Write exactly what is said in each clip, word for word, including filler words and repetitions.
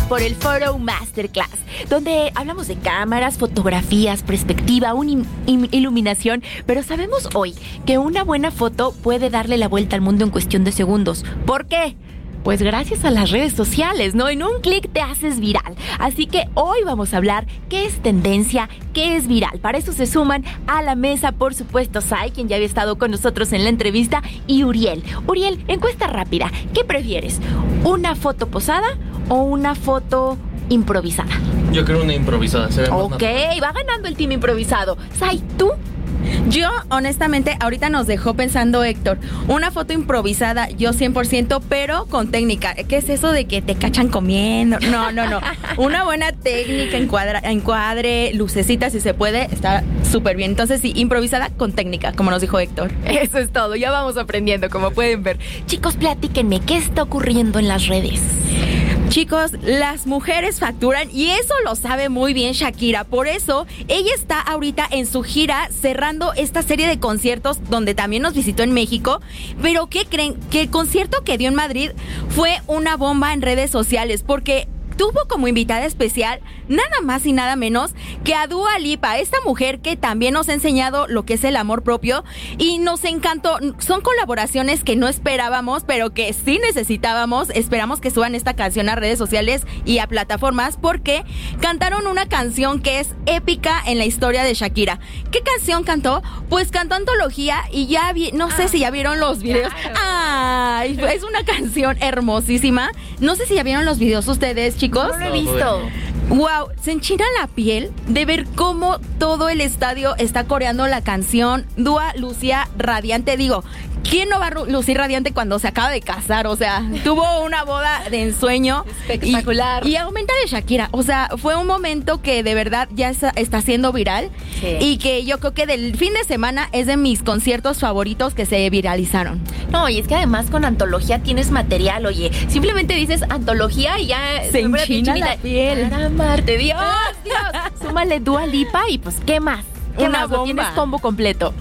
por el Foro Masterclass, donde hablamos de cámaras, fotografías, perspectiva, un im- iluminación, pero sabemos hoy que una buena foto puede darle la vuelta al mundo en cuestión de segundos. ¿Por qué? Pues gracias a las redes sociales, ¿no? En un clic te haces viral. Así que hoy vamos a hablar qué es tendencia, qué es viral. Para eso se suman a la mesa, por supuesto, Sai, quien ya había estado con nosotros en la entrevista, y Uriel. Uriel, encuesta rápida. ¿Qué prefieres? ¿Una foto posada o una foto improvisada? Yo creo una improvisada. Se ve más Ok, natural. va ganando el team improvisado. Sai, ¿tú? Yo, honestamente, ahorita nos dejó pensando Héctor. Una foto improvisada, yo cien por ciento, pero con técnica. ¿Qué es eso de que te cachan comiendo? No, no, no. Una buena técnica, encuadra, encuadre, lucecita si se puede, está súper bien. Entonces, sí, improvisada con técnica, como nos dijo Héctor. Eso es todo, ya vamos aprendiendo, como pueden ver. Chicos, platíquenme, ¿qué está ocurriendo en las redes? Chicos, las mujeres facturan y eso lo sabe muy bien Shakira. Por eso, ella está ahorita en su gira cerrando esta serie de conciertos donde también nos visitó en México. Pero ¿qué creen? Que el concierto que dio en Madrid fue una bomba en redes sociales porque tuvo como invitada especial nada más y nada menos que a Dua Lipa, esta mujer que también nos ha enseñado lo que es el amor propio y nos encantó. Son colaboraciones que no esperábamos, pero que sí necesitábamos. Esperamos que suban esta canción a redes sociales y a plataformas porque cantaron una canción que es épica en la historia de Shakira. ¿Qué canción cantó? Pues cantó Antología y ya vi, no sé ah, si ya vieron los videos. Claro. Ay, es una canción hermosísima. No sé si ya vieron los videos ustedes, chicos. No lo he visto. Wow, se enchina la piel de ver cómo todo el estadio está coreando la canción. Dua lucía radiante, digo, ¿quién no va a lucir radiante cuando se acaba de casar? O sea, tuvo una boda de ensueño. Espectacular. Y, y aumenta de Shakira. O sea, fue un momento que de verdad ya está, está siendo viral. Sí. Y que yo creo que del fin de semana es de mis conciertos favoritos que se viralizaron. No, y es que además con Antología tienes material, oye. Simplemente dices Antología y ya se enchina la piel. Para amarte, Dios, Dios. Súmale Dua Lipa y pues, ¿qué más? ¿Qué una más? bomba. Tienes combo completo.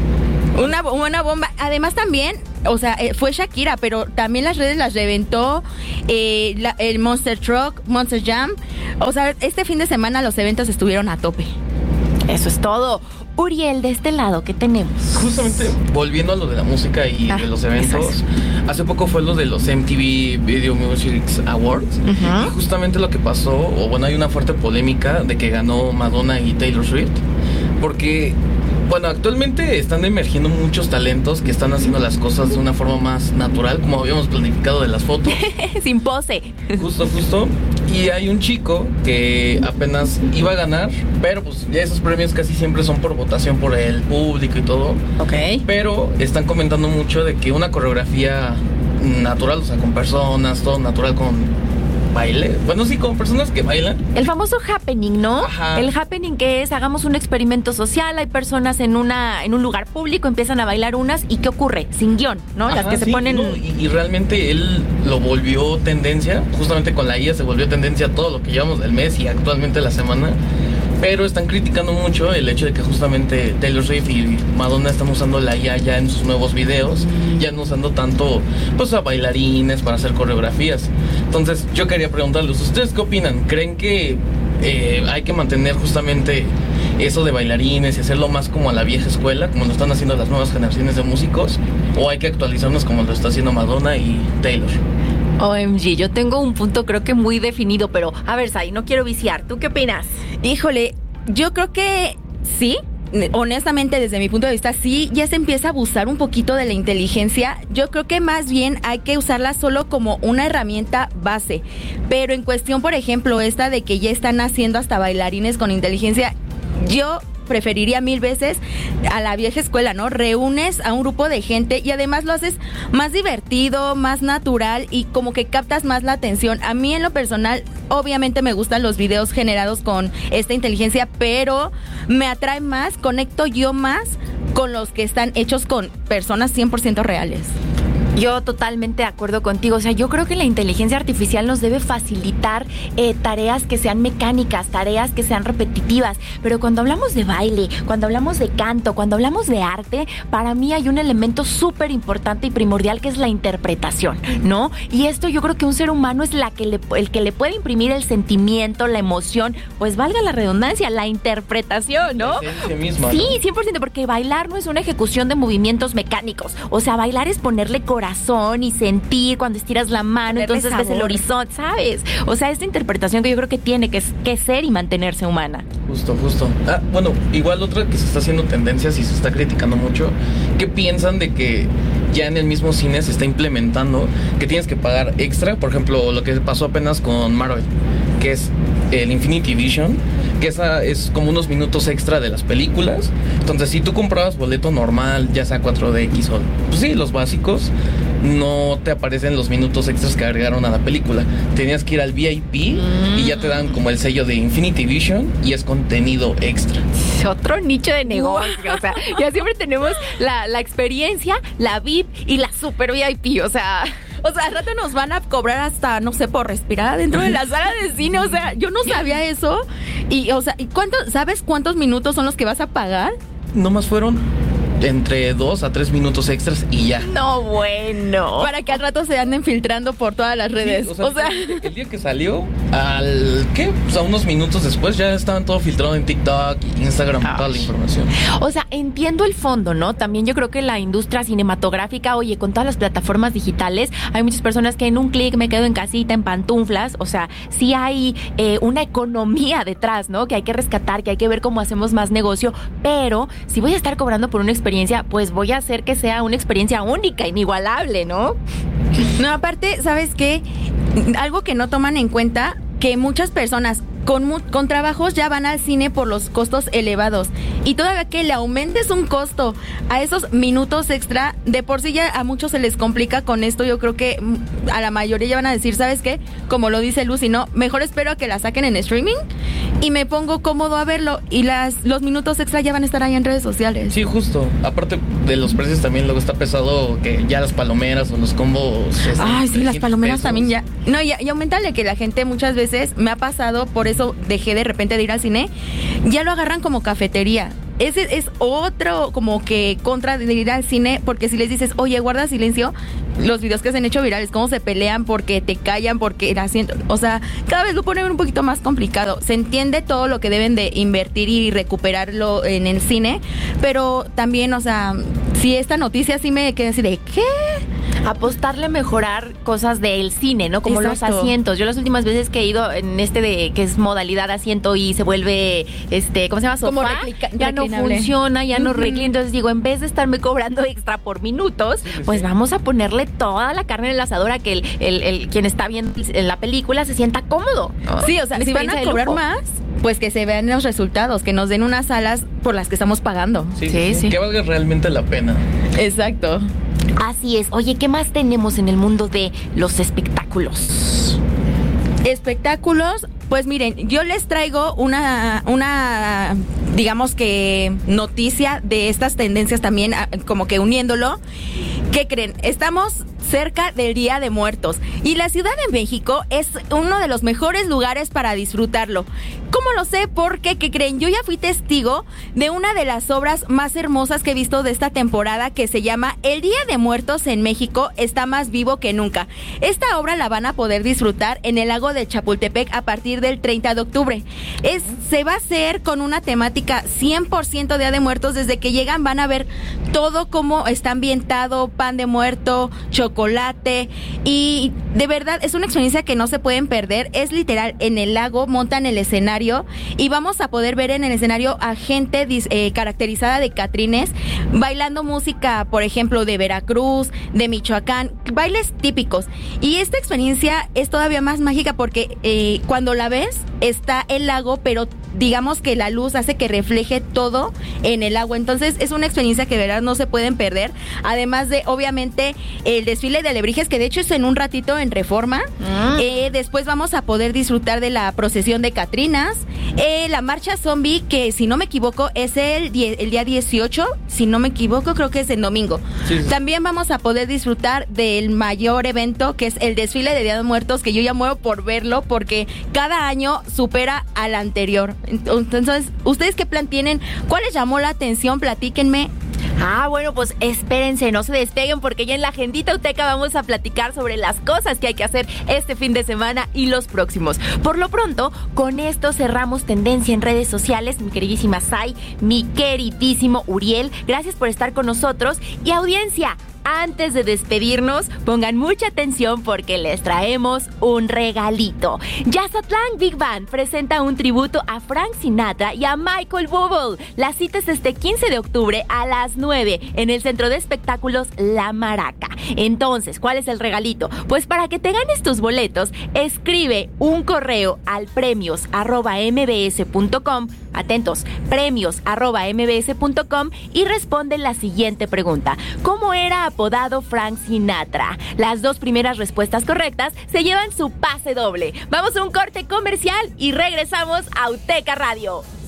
Una, una bomba. Además también, o sea, eh, fue Shakira, pero también las redes las reventó eh, la, el Monster Truck, Monster Jam. O sea, este fin de semana los eventos estuvieron a tope. Eso es todo. Uriel, de este lado, ¿qué tenemos? Justamente, volviendo a lo de la música y ah, de los eventos, hace poco fue lo de los M T V Video Music Awards. Uh-huh. Y justamente lo que pasó, o bueno, hay una fuerte polémica de que ganó Madonna y Taylor Swift. Porque, bueno, actualmente están emergiendo muchos talentos que están haciendo las cosas de una forma más natural, como habíamos planificado de las fotos. Sin pose. Justo, justo. Y hay un chico que apenas iba a ganar, pero pues ya esos premios casi siempre son por votación por el público y todo. Ok. Pero están comentando mucho de que una coreografía natural, o sea, con personas, todo natural, con baile, bueno, sí, con personas que bailan. El famoso happening, ¿no? Ajá. El happening que es, hagamos un experimento social, hay personas en una en un lugar público, empiezan a bailar unas, ¿y qué ocurre? Sin guión, ¿no? Ajá, las que sí, se ponen... No, y, y realmente él lo volvió tendencia, justamente con la I A se volvió tendencia todo lo que llevamos del mes y actualmente la semana. Pero están criticando mucho el hecho de que justamente Taylor Swift y Madonna están usando la I A ya en sus nuevos videos, ya no usando tanto pues a bailarines para hacer coreografías. Entonces yo quería preguntarles, ¿ustedes qué opinan? ¿Creen que eh, hay que mantener justamente eso de bailarines y hacerlo más como a la vieja escuela, como lo están haciendo las nuevas generaciones de músicos? ¿O hay que actualizarnos como lo está haciendo Madonna y Taylor? O M G, yo tengo un punto creo que muy definido, pero a ver, Sai, no quiero viciar. ¿Tú qué opinas? Híjole, yo creo que sí. Honestamente, desde mi punto de vista, sí, ya se empieza a abusar un poquito de la inteligencia. Yo creo que más bien hay que usarla solo como una herramienta base. Pero en cuestión, por ejemplo, esta de que ya están haciendo hasta bailarines con inteligencia, yo preferiría mil veces a la vieja escuela, ¿no? Reúnes a un grupo de gente y además lo haces más divertido, más natural y como que captas más la atención. A mí en lo personal, obviamente me gustan los videos generados con esta inteligencia, pero me atrae más, conecto yo más con los que están hechos con personas cien por ciento reales. Yo totalmente de acuerdo contigo. O sea, yo creo que la inteligencia artificial nos debe facilitar eh, tareas que sean mecánicas, tareas que sean repetitivas. Pero cuando hablamos de baile, cuando hablamos de canto, cuando hablamos de arte, para mí hay un elemento súper importante y primordial que es la interpretación, ¿no? Y esto yo creo que un ser humano es la que le, el que le puede imprimir el sentimiento, la emoción, pues valga la redundancia, la interpretación, ¿no? La esencia misma, sí, ¿no? cien por ciento, porque bailar no es una ejecución de movimientos mecánicos. O sea, bailar es ponerle corazón y sentir cuando estiras la mano, Ponerle entonces ves sabor. el horizonte, ¿sabes? O sea, esta interpretación que yo creo que tiene que, que ser y mantenerse humana. Justo, justo. Ah, bueno, igual otra que se está haciendo tendencias y se está criticando mucho, ¿qué piensan de que ya en el mismo cine se está implementando que tienes que pagar extra? Por ejemplo, lo que pasó apenas con Marvel, que es el Infinity Vision, que esa es como unos minutos extra de las películas. Entonces, si tú comprabas boleto normal, ya sea cuatro D X o, pues sí, los básicos, no te aparecen los minutos extras que agregaron a la película. Tenías que ir al V I P mm. y ya te dan como el sello de Infinity Vision y es contenido extra. Otro nicho de negocio, o sea, ya siempre tenemos la, la experiencia, la V I P y la super V I P, o sea... O sea, al rato nos van a cobrar hasta, no sé, por respirar dentro de la sala de cine. O sea, yo no sabía eso. Y, o sea, ¿y cuánto, sabes cuántos minutos son los que vas a pagar? Nomás fueron entre dos a tres minutos extras y ya. No, bueno. Para que al rato se anden filtrando por todas las redes. Sí, o sea, o sea, el día que salió, al ¿qué? Pues a unos minutos después ya estaban todo filtrado en TikTok, Instagram, Ay. toda la información. O sea, entiendo el fondo, ¿no? También yo creo que la industria cinematográfica, oye, con todas las plataformas digitales, hay muchas personas que en un clic me quedo en casita, en pantuflas. O sea, sí hay eh, una economía detrás, ¿no? Que hay que rescatar, que hay que ver cómo hacemos más negocio. Pero si voy a estar cobrando por una experiencia, pues voy a hacer que sea una experiencia única, inigualable, ¿no? no, aparte, ¿sabes qué? Algo que no toman en cuenta, que muchas personas con, mu- con trabajos ya van al cine por los costos elevados. Y todavía que le aumentes un costo a esos minutos extra, de por sí ya a muchos se les complica con esto. Yo creo que mm, a la mayoría ya van a decir, ¿sabes qué? Como lo dice Lucy, ¿no? Mejor espero a que la saquen en streaming y me pongo cómodo a verlo. Y las los minutos extra ya van a estar ahí en redes sociales. Sí, justo. Aparte de los precios también luego está pesado que ya las palomeras o los combos. este, Ay, sí, las palomeras pesos. también ya. No, y, y aumentale que la gente muchas veces, me ha pasado, por eso dejé de repente de ir al cine, ya lo agarran como cafetería. Ese es otro como que contra de ir al cine, porque si les dices, oye, guarda silencio, los videos que se han hecho virales, cómo se pelean porque te callan, porque el asiento, o sea, cada vez lo ponen un poquito más complicado. Se entiende todo lo que deben de invertir y recuperarlo en el cine, pero también, o sea, si esta noticia sí me queda así de, ¿qué? Apostarle a mejorar cosas del cine, ¿no? Como Exacto. los asientos. Yo las últimas veces que he ido en este de que es modalidad asiento y se vuelve, este, ¿cómo se llama? Sofá, Como replica- ya no reclinable. funciona, ya no Ujú. reclina. Entonces digo, en vez de estarme cobrando extra por minutos, Sí, sí, pues sí. vamos a ponerle toda la carne en el asador a que el, el, el quien está viendo la película se sienta cómodo, ¿no? Sí, o sea, Una si van a experiencia de cobrar lujo. más, pues que se vean los resultados, que nos den unas salas por las que estamos pagando. Sí, Sí, sí, sí. Que valga realmente la pena. Exacto. Así es. Oye, ¿qué más tenemos en el mundo de los espectáculos? Espectáculos, pues miren, yo les traigo una, una, digamos que noticia de estas tendencias también, a- como que uniéndolo. ¿Qué creen? Estamos cerca del Día de Muertos y la Ciudad de México es uno de los mejores lugares para disfrutarlo. ¿Cómo lo sé? Porque, ¿qué creen? Yo ya fui testigo de una de las obras más hermosas que he visto de esta temporada, que se llama El Día de Muertos en México está más vivo que nunca. Esta obra la van a poder disfrutar en el lago de Chapultepec a partir del treinta de octubre. Es, se va a hacer con una temática cien por ciento Día de Muertos. Desde que llegan van a ver todo cómo está ambientado, pan de muerto, chocolate, y de verdad es una experiencia que no se pueden perder. Es literal, en el lago montan el escenario y vamos a poder ver en el escenario a gente dis, eh, caracterizada de catrines bailando música, por ejemplo, de Veracruz, de Michoacán, bailes típicos. Y esta experiencia es todavía más mágica porque eh, cuando la ves está el lago, pero digamos que la luz hace que refleje todo en el agua. Entonces es una experiencia que de verdad no se pueden perder. Además de, obviamente, el desfile de alebrijes, que de hecho es en un ratito en Reforma. Mm. Eh, después vamos a poder disfrutar de la procesión de Catrinas. Eh, la marcha zombie, que si no me equivoco es el, die- el día dieciocho, si no me equivoco creo que es el domingo. Sí, sí. También vamos a poder disfrutar del mayor evento, que es el desfile de Día de Muertos, que yo ya muero por verlo porque cada año supera al anterior. Entonces, ¿ustedes qué plan tienen? ¿Cuál les llamó la atención? Platíquenme. Ah, bueno, pues espérense, no se despeguen porque ya en la Agendita Uteca vamos a platicar sobre las cosas que hay que hacer este fin de semana y los próximos. Por lo pronto, con esto cerramos tendencia en redes sociales. Mi queridísima Sai, mi queridísimo Uriel, gracias por estar con nosotros. Y audiencia, antes de despedirnos, pongan mucha atención porque les traemos un regalito. Jazzatlán Big Band presenta un tributo a Frank Sinatra y a Michael Bublé. La cita es este quince de octubre a las nueve en el Centro de Espectáculos La Maraca. Entonces, ¿cuál es el regalito? Pues para que te ganes tus boletos, escribe un correo al premios arroba mbs punto com. Atentos, premios arroba mbs punto com y responde la siguiente pregunta: ¿cómo era apodado Frank Sinatra? Las dos primeras respuestas correctas se llevan su pase doble. Vamos a un corte comercial y regresamos a Uteca Radio.